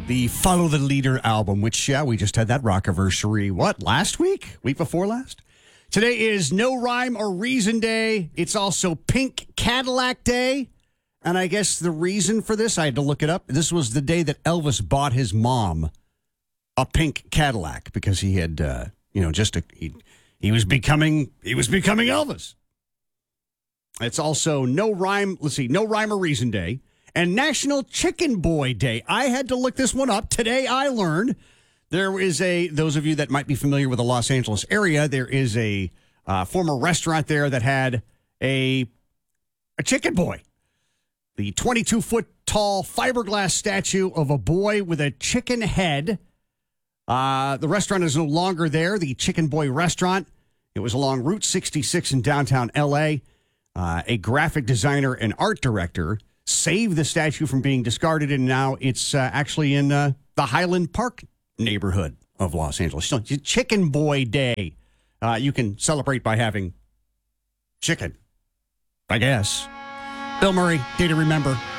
The Follow the Leader album, which, we just had that rock-anniversary, last week? Week before last? Today is No Rhyme or Reason Day. It's also Pink Cadillac Day. And I guess the reason for this, I had to look it up. This was the day that Elvis bought his mom a pink Cadillac because he had, he was becoming Elvis. It's also No Rhyme or Reason Day and National Chicken Boy Day. I had to look this one up. Today I learned there is those of you that might be familiar with the Los Angeles area, there is a former restaurant there that had a chicken boy. The 22-foot tall fiberglass statue of a boy with a chicken head. The restaurant is no longer there, the Chicken Boy Restaurant. It was along Route 66 in downtown L.A. A graphic designer and art director saved the statue from being discarded, and now it's actually in the Highland Park neighborhood of Los Angeles. So, Chicken Boy Day. You can celebrate by having chicken, I guess. Bill Murray, Day to Remember.